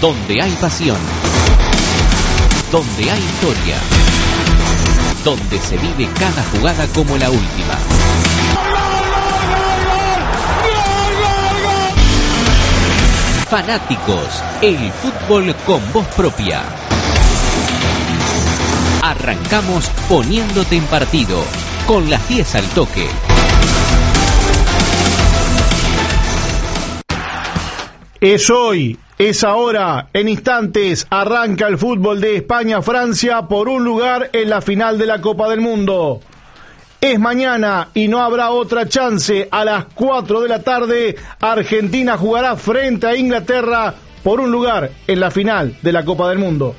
Donde hay pasión, donde hay historia, donde se vive cada jugada como la última. Fanáticos, el fútbol con voz propia. Arrancamos poniéndote en partido, con las 10 al toque. Es hoy, es ahora, en instantes, arranca el fútbol de España-Francia por un lugar en la final de la Copa del Mundo. Es mañana y no habrá otra chance. A las 4 de la tarde, Argentina jugará frente a Inglaterra por un lugar en la final de la Copa del Mundo.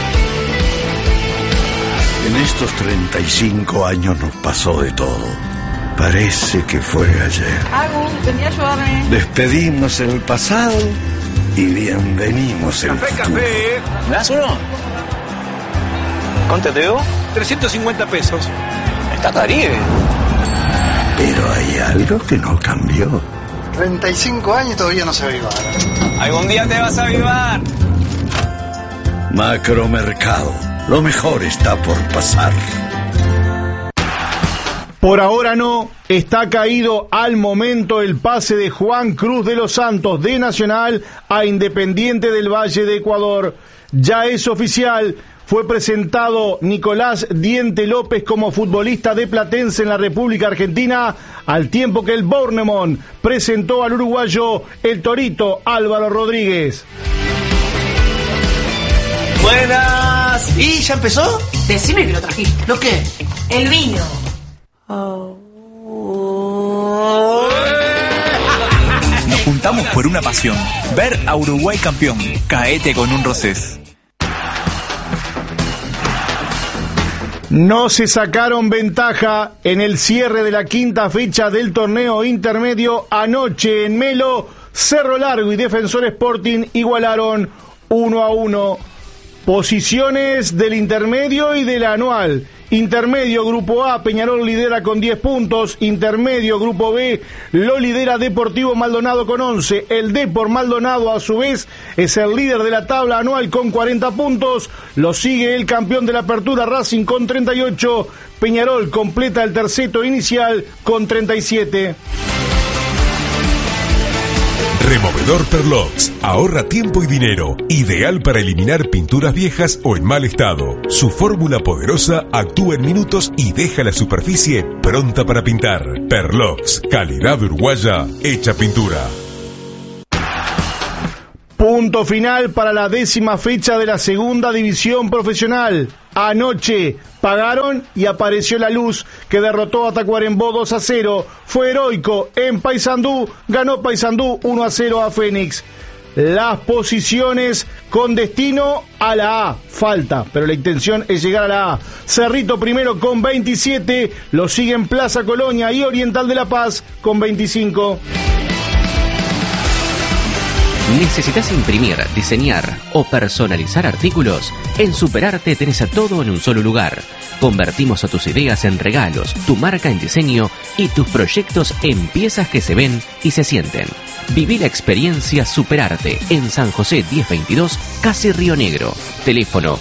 En estos 35 años nos pasó de todo. Parece que fue ayer. Vení a ayudarme. Despedimos el pasado y bienvenimos el futuro. Café. ¿Me das uno? ¿Cuánto te digo? 350 pesos. Está Caribe. Pero hay algo que no cambió. 35 años y todavía no se aviva. Algún día te vas a avivar. Macromercado. Lo mejor está por pasar. Por ahora no, está caído al momento el pase de Juan Cruz de los Santos de Nacional a Independiente del Valle de Ecuador. Ya es oficial, fue presentado Nicolás Diente López como futbolista de Platense en la República Argentina, al tiempo que el Bournemouth presentó al uruguayo el Torito Álvaro Rodríguez. Buenas. ¿Y ya empezó? Decime que lo trajiste. ¿Lo qué? El vino. Nos juntamos por una pasión, ver a Uruguay campeón. Caete con un Rosés. No se sacaron ventaja en el cierre de la quinta fecha del torneo intermedio. Anoche en Melo, Cerro Largo y Defensor Sporting igualaron 1-1. Posiciones del intermedio y del anual. Intermedio, Grupo A, Peñarol lidera con 10 puntos. Intermedio, Grupo B, lo lidera Deportivo Maldonado con 11. El Depor Maldonado, a su vez, es el líder de la tabla anual con 40 puntos. Lo sigue el campeón de la apertura, Racing, con 38. Peñarol completa el terceto inicial con 37. Removedor Perlox. Ahorra tiempo y dinero. Ideal para eliminar pinturas viejas o en mal estado. Su fórmula poderosa actúa en minutos y deja la superficie pronta para pintar. Perlox. Calidad uruguaya hecha pintura. Punto final para la 10ª fecha de la segunda división profesional. Anoche pagaron y apareció la luz que derrotó a Tacuarembó 2-0. Fue heroico en Paysandú, ganó Paysandú 1-0 a Fénix. Las posiciones con destino a la A. Falta, pero la intención es llegar a la A. Cerrito primero con 27, lo siguen Plaza Colonia y Oriental de La Paz con 25. ¿Necesitas imprimir, diseñar o personalizar artículos? En Superarte tenés a todo en un solo lugar. Convertimos a tus ideas en regalos, tu marca en diseño y tus proyectos en piezas que se ven y se sienten. Viví la experiencia Superarte en San José 1022, casi Río Negro. Teléfono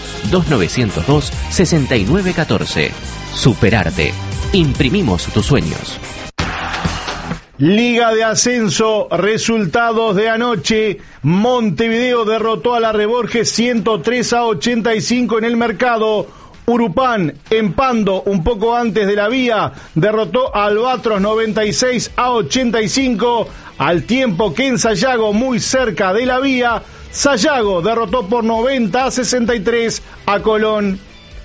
2902-6914. Superarte. Imprimimos tus sueños. Liga de Ascenso, resultados de anoche. Montevideo derrotó a la Reborges 103-85 en el Mercado. Urupán, en Pando, un poco antes de la vía, derrotó a Albatros 96-85, al tiempo que en Sayago, muy cerca de la vía, Sayago derrotó por 90-63 a Colón.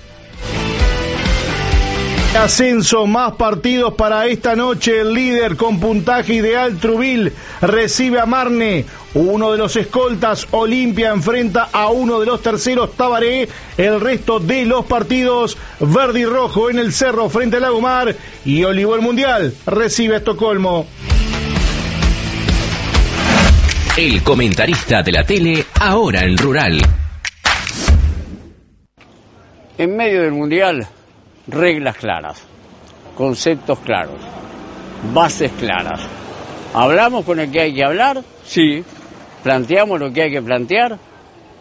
Ascenso, más partidos para esta noche. El líder con puntaje ideal, Trubil, recibe a Marne. Uno de los escoltas, Olimpia, enfrenta a uno de los terceros, Tabaré. El resto de los partidos, verde y rojo en el Cerro frente al Lagomar. Y Olivo el Mundial recibe a Estocolmo. El comentarista de la tele, ahora en Rural. En medio del Mundial, reglas claras, conceptos claros, bases claras. ¿Hablamos con el que hay que hablar? Sí. ¿Planteamos lo que hay que plantear?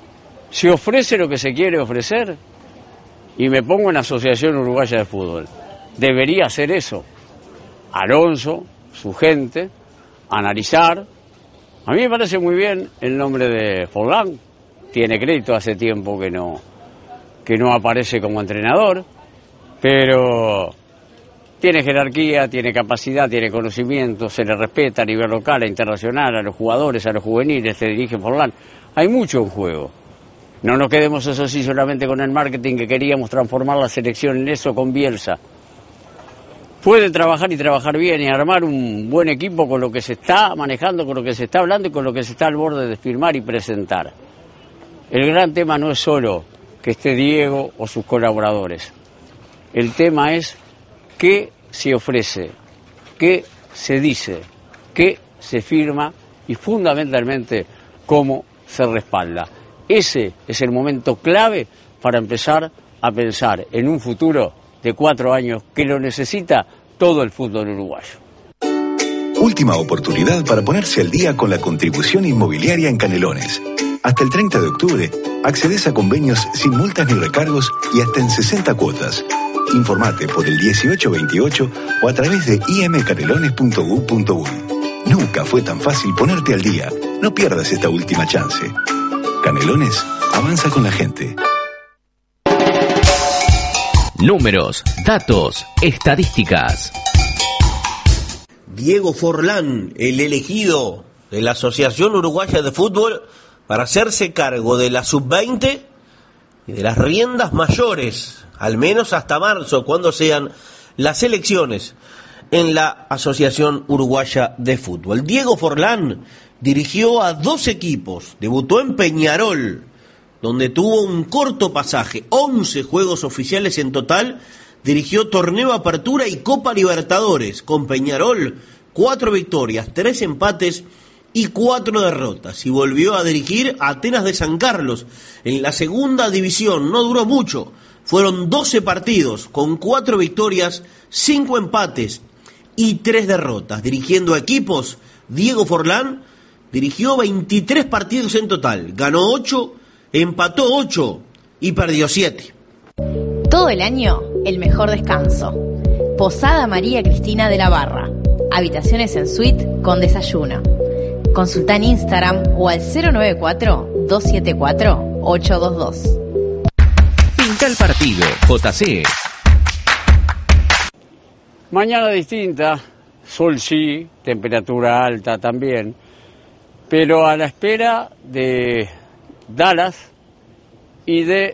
se ofrece lo que se quiere ofrecer y me pongo en la Asociación Uruguaya de Fútbol. Debería hacer eso. Alonso, su gente, analizar. A mí me parece muy bien el nombre de Forlán. Tiene crédito, hace tiempo que no aparece como entrenador, pero tiene jerarquía, tiene capacidad, tiene conocimiento, se le respeta a nivel local, a internacional, a los jugadores, a los juveniles, se dirige Forlán. Hay mucho en juego. No nos quedemos, eso sí, solamente con el marketing, que queríamos transformar la selección en eso con Bielsa. Puede trabajar y trabajar bien y armar un buen equipo con lo que se está manejando, con lo que se está hablando y con lo que se está al borde de firmar y presentar. El gran tema no es solo que esté Diego o sus colaboradores. El tema es qué se ofrece, qué se dice, qué se firma y fundamentalmente cómo se respalda. Ese es el momento clave para empezar a pensar en un futuro de 4 años que lo necesita todo el fútbol uruguayo. Última oportunidad para ponerse al día con la contribución inmobiliaria en Canelones. Hasta el 30 de octubre, accedes a convenios sin multas ni recargos y hasta en 60 cuotas. Informate por el 1828 o a través de imcanelones.gov.uy. Nunca fue tan fácil ponerte al día. No pierdas esta última chance. Canelones avanza con la gente. Números, datos, estadísticas. Diego Forlán, el elegido de la Asociación Uruguaya de Fútbol para hacerse cargo de la sub-20 y de las riendas mayores, al menos hasta marzo, cuando sean las elecciones en la Asociación Uruguaya de Fútbol. Diego Forlán dirigió a 2 equipos, debutó en Peñarol, donde tuvo un corto pasaje, 11 juegos oficiales en total, dirigió Torneo Apertura y Copa Libertadores, con Peñarol 4 victorias, 3 empates y 4 derrotas, y volvió a dirigir a Atenas de San Carlos en la segunda división. No duró mucho, fueron 12 partidos con 4 victorias, 5 empates y 3 derrotas. Dirigiendo a equipos, Diego Forlán dirigió 23 partidos en total, ganó 8, empató 8 y perdió 7. Todo el año, el mejor descanso. Posada María Cristina de la Barra. Habitaciones en suite con desayuno. Consulta en Instagram o al 094-274-822. Pinta el partido, JC. Mañana distinta, sol sí, temperatura alta también, pero a la espera de Dallas y de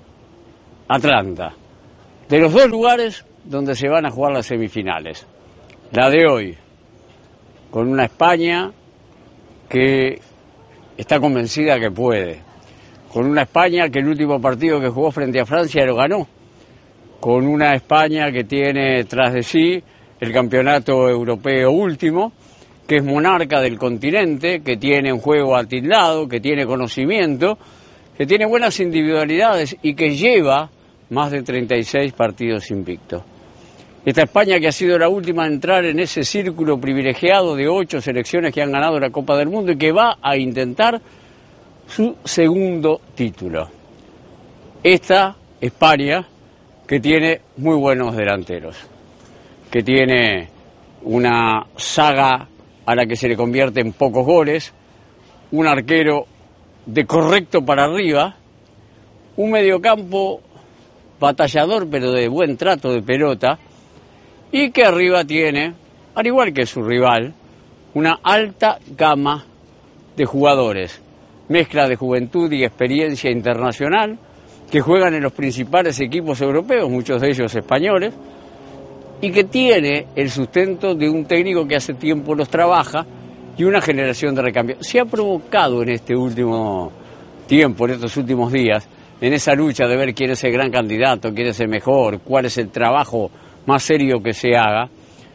Atlanta, de los 2 lugares donde se van a jugar las semifinales. La de hoy, con una España que está convencida que puede, con una España que el último partido que jugó frente a Francia lo ganó, con una España que tiene tras de sí el campeonato europeo último, que es monarca del continente, que tiene un juego atildado, que tiene conocimiento, que tiene buenas individualidades y que lleva más de 36 partidos invictos. Esta España que ha sido la última a entrar en ese círculo privilegiado de 8 selecciones que han ganado la Copa del Mundo y que va a intentar su segundo título. Esta España que tiene muy buenos delanteros, que tiene una saga a la que se le convierte en pocos goles, un arquero de correcto para arriba, un mediocampo batallador pero de buen trato de pelota, y que arriba tiene, al igual que su rival, una alta gama de jugadores, mezcla de juventud y experiencia internacional, que juegan en los principales equipos europeos, muchos de ellos españoles, y que tiene el sustento de un técnico que hace tiempo los trabaja y una generación de recambio. Se ha provocado en este último tiempo, en estos últimos días, en esa lucha de ver quién es el gran candidato, quién es el mejor, cuál es el trabajo más serio que se haga,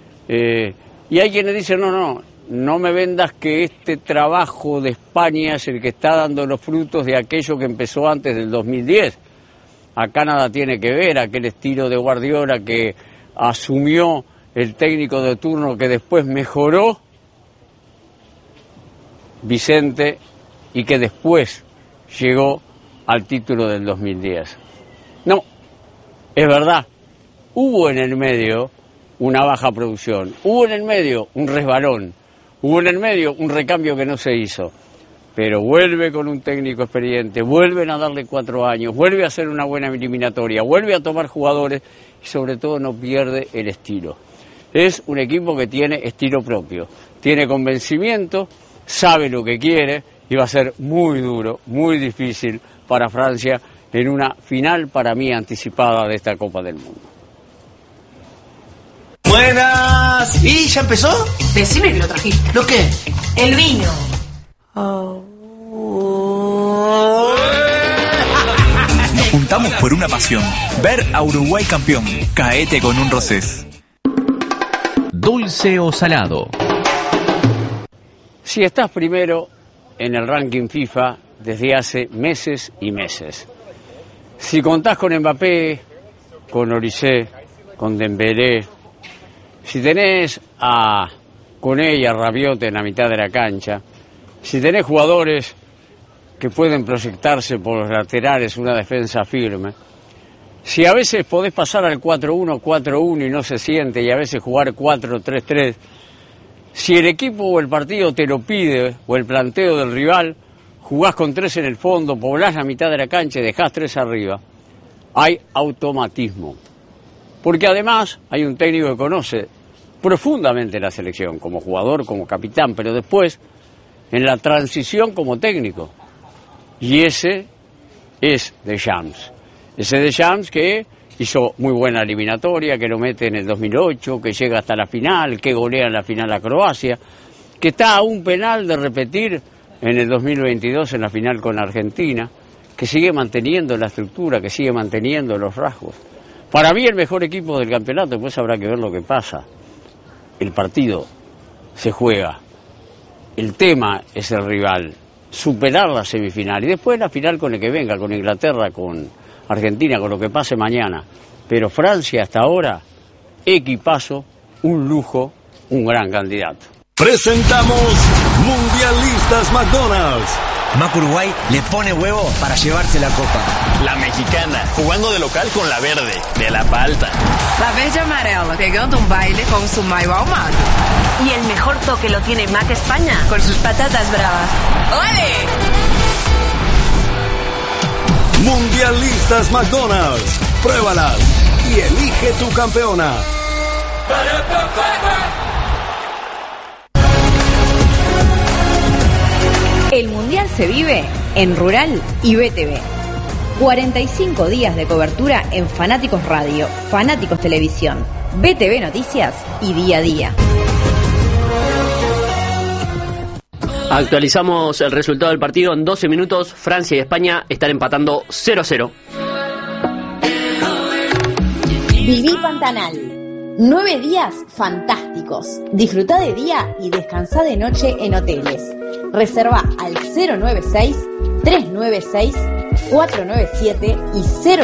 y hay quienes dicen, no me vendas que este trabajo de España es el que está dando los frutos de aquello que empezó antes del 2010. Acá nada tiene que ver, aquel estilo de Guardiola que asumió el técnico de turno que después mejoró Vicente y que después llegó al título del 2010. No, es verdad, hubo en el medio una baja producción, hubo en el medio un resbalón, hubo en el medio un recambio que no se hizo, pero vuelve con un técnico experiente, vuelven a darle 4 años, vuelve a hacer una buena eliminatoria, vuelve a tomar jugadores y sobre todo no pierde el estilo. Es un equipo que tiene estilo propio, tiene convencimiento, sabe lo que quiere y va a ser muy duro, muy difícil para Francia en una final para mí anticipada de esta Copa del Mundo. Buenas. ¿Y ya empezó? Decime que lo trajiste. ¿Lo qué? El vino. Nos juntamos por una pasión, ver a Uruguay campeón. Caete con un rosés. Dulce o salado. Si estás primero en el ranking FIFA desde hace meses y meses, si contás con Mbappé, con Olise, con Dembélé, si tenés a Koné y a Rabiot en la mitad de la cancha, si tenés jugadores que pueden proyectarse por los laterales, una defensa firme, si a veces podés pasar al 4-1, 4-1 y no se siente, y a veces jugar 4-3-3, si el equipo o el partido te lo pide, o el planteo del rival, jugás con 3 en el fondo, poblás la mitad de la cancha y dejás 3 arriba, hay automatismo. Porque además hay un técnico que conoce profundamente la selección, como jugador, como capitán, pero después en la transición como técnico. Y ese es Deschamps. Ese Deschamps que hizo muy buena eliminatoria, que lo mete en el 2008, que llega hasta la final, que golea en la final a Croacia, que está a un penal de repetir en el 2022 en la final con Argentina, que sigue manteniendo la estructura, que sigue manteniendo los rasgos. Para mí el mejor equipo del campeonato, después habrá que ver lo que pasa. El partido se juega, el tema es el rival, superar la semifinal y después la final con el que venga, con Inglaterra, con Argentina, con lo que pase mañana. Pero Francia hasta ahora, equipazo, un lujo, un gran candidato. Presentamos Mundialistas McDonald's. Mac Uruguay le pone huevo para llevarse la copa. La mexicana, jugando de local con la verde, de la palta. La verde amarela, pegando un baile con su mayo ahumado. Y el mejor toque lo tiene Mac España, con sus patatas bravas. ¡Ole! Mundialistas McDonald's. Pruébalas y elige tu campeona. El Mundial se vive en Rural y BTV. 45 días de cobertura en Fanáticos Radio, Fanáticos Televisión, BTV Noticias y Día a Día. Actualizamos el resultado del partido en 12 minutos. Francia y España están empatando 0-0. Viví Pantanal. 9 días fantásticos. Disfrutá de día y descansá de noche en hoteles. Reserva al 096-396-497 y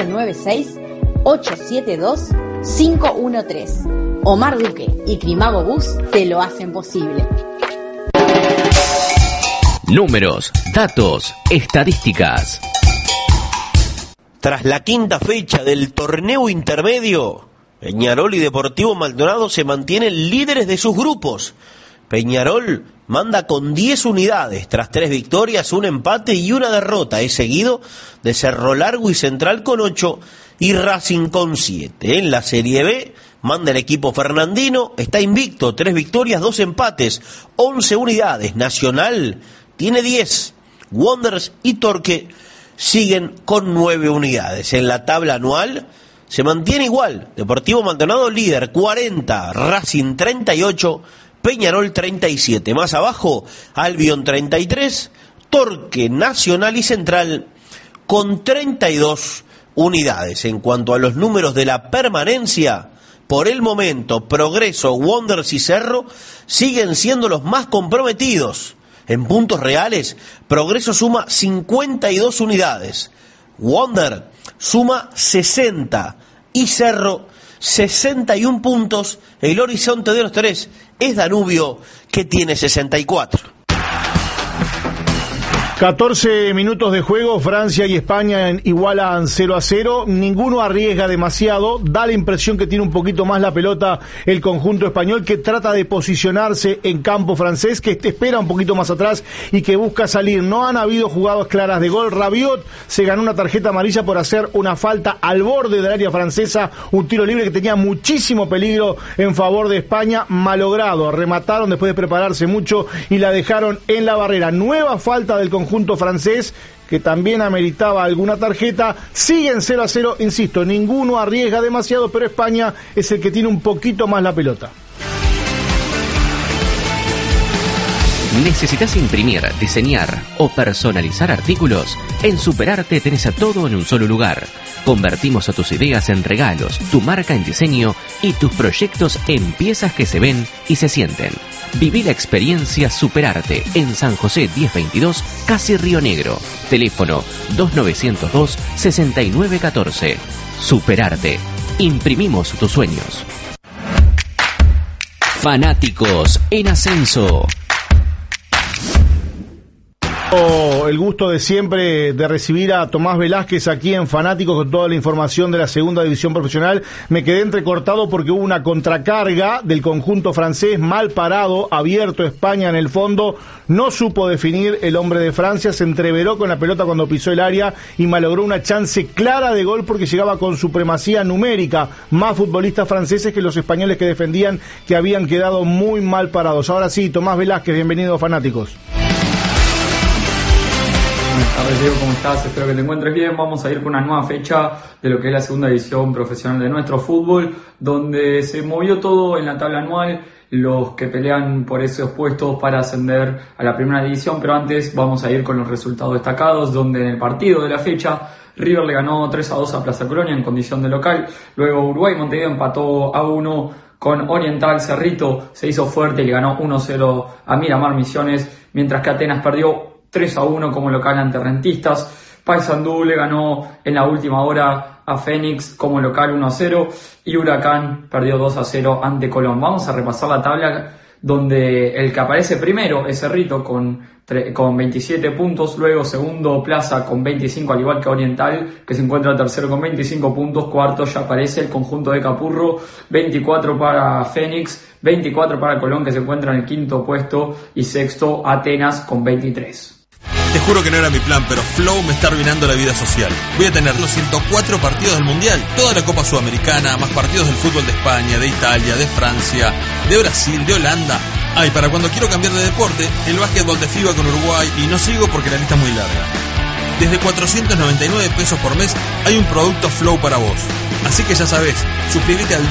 096-872-513. Omar Duque y Crimago Bus te lo hacen posible. Números, datos, estadísticas. Tras la quinta fecha del torneo intermedio, Peñarol y Deportivo Maldonado se mantienen líderes de sus grupos. Peñarol manda con 10 unidades, tras 3 victorias, un empate y una derrota. Es seguido de Cerro Largo y Central con 8 y Racing con 7. En la Serie B manda el equipo fernandino, está invicto, 3 victorias, 2 empates, 11 unidades. Nacional tiene 10, Wanderers y Torque siguen con 9 unidades. En la tabla anual se mantiene igual, Deportivo Maldonado líder, 40, Racing 38, Peñarol 37, más abajo Albion 33, Torque, Nacional y Central con 32 unidades. En cuanto a los números de la permanencia, por el momento Progreso, Wanderers y Cerro siguen siendo los más comprometidos. En puntos reales, Progreso suma 52 unidades, Wander suma 60 y Cerro 61 puntos. El horizonte de los tres es Danubio, que tiene 64. 14 minutos de juego, Francia y España igualan 0-0, ninguno arriesga demasiado, da la impresión que tiene un poquito más la pelota el conjunto español, que trata de posicionarse en campo francés, que espera un poquito más atrás y que busca salir. No han habido jugadas claras de gol. Rabiot se ganó una tarjeta amarilla por hacer una falta al borde del área francesa, un tiro libre que tenía muchísimo peligro en favor de España, malogrado. Remataron después de prepararse mucho y la dejaron en la barrera. Nueva falta del conjunto francés, que también ameritaba alguna tarjeta. Siguen 0-0, insisto, ninguno arriesga demasiado, pero España es el que tiene un poquito más la pelota. ¿Necesitas imprimir, diseñar o personalizar artículos? En Superarte tenés a todo en un solo lugar. Convertimos a tus ideas en regalos, tu marca en diseño y tus proyectos en piezas que se ven y se sienten. Viví la experiencia Superarte en San José 1022, casi Río Negro. Teléfono 2902-6914. Superarte. Imprimimos tus sueños. Fanáticos en ascenso. El gusto de siempre de recibir a Tomás Velázquez aquí en Fanáticos con toda la información de la segunda división profesional. Me quedé entrecortado porque hubo una contracarga del conjunto francés, mal parado, abierto España en el fondo, no supo definir el hombre de Francia, se entreveró con la pelota cuando pisó el área y malogró una chance clara de gol porque llegaba con supremacía numérica, más futbolistas franceses que los españoles que defendían, que habían quedado muy mal parados. Ahora sí, Tomás Velázquez, bienvenido a Fanáticos. Buenas tardes, Diego, ¿cómo estás? Espero que te encuentres bien. Vamos a ir con una nueva fecha de lo que es la segunda división profesional de nuestro fútbol, donde se movió todo en la tabla anual, los que pelean por esos puestos para ascender a la primera división, pero antes vamos a ir con los resultados destacados, donde en el partido de la fecha River le ganó 3-2 a Plaza Colonia en condición de local, luego Uruguay Montevideo empató a 1 con Oriental, Cerrito se hizo fuerte y le ganó 1-0 a Miramar Misiones, mientras que Atenas perdió 3-1 como local ante Rentistas. Paysandú le ganó en la última hora a Fénix como local 1-0 y Huracán perdió 2-0 ante Colón. Vamos a repasar la tabla, donde el que aparece primero es Cerrito con 27 puntos, luego segundo Plaza con 25, al igual que Oriental, que se encuentra tercero con 25 puntos, cuarto ya aparece el conjunto de Capurro, 24 para Fénix, 24 para Colón, que se encuentra en el quinto puesto, y sexto Atenas con 23. Te juro que no era mi plan, pero Flow me está arruinando la vida social. Voy a tener los 104 partidos del Mundial, toda la Copa Sudamericana, más partidos del fútbol de España, de Italia, de Francia, de Brasil, de Holanda. Y para cuando quiero cambiar de deporte, el básquetbol de FIBA con Uruguay, y no sigo porque la lista es muy larga. Desde 499 pesos por mes hay un producto Flow para vos. Así que ya sabés, suscríbete al